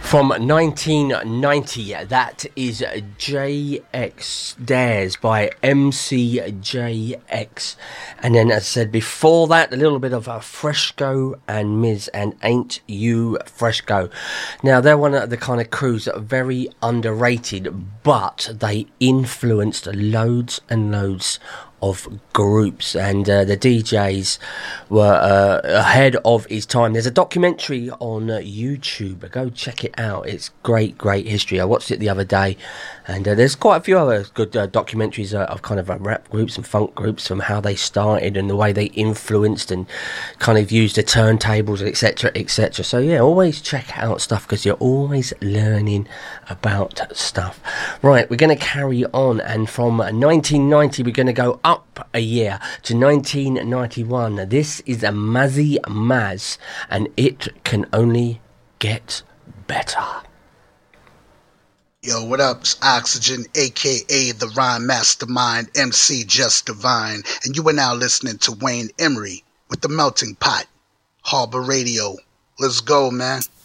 From 1990, that is JX Dares by MCJX. And then, as I said before that, a little bit of Fresco and Miz and Ain't You Fresco. Now, they're one of the kind of crews that are very underrated, but they influenced loads and loads of groups, and the DJs were ahead of his time. There's a documentary on YouTube. Go check it out. It's great history. I watched it the other day, and there's quite a few other good documentaries of kind of rap groups and funk groups, from how they started and the way they influenced and kind of used the turntables, etc. So yeah, always check out stuff, because you're always learning about stuff. Right, we're going to carry on, and from 1990 we're going to go up a year to 1991. This is a Mazzy Maz, and It Can Only Get Better. Yo, what up? It's Oxygen, a.k.a. the Rhyme Mastermind, MC Just Divine, and you are now listening to Wayne Emery with The Melting Pot, Harbor Radio. Let's go, man.